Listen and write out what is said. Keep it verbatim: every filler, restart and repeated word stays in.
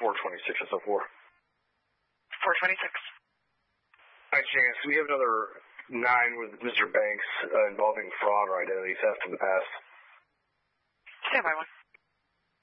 four twenty-six S O four. four twenty-six. Hi, Chance. We have another nine with Mister Banks uh, involving fraud or identity theft in the past. Stand by one.